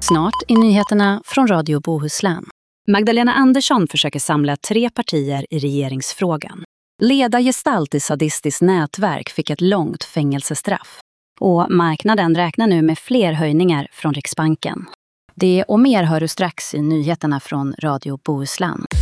Snart i nyheterna från Radio Bohuslän. Magdalena Andersson försöker samla 3 partier i regeringsfrågan. Ledargestalt i sadistiskt nätverk fick ett långt fängelsestraff. Och marknaden räknar nu med fler höjningar från Riksbanken. Det och mer hör du strax i nyheterna från Radio Bohuslän.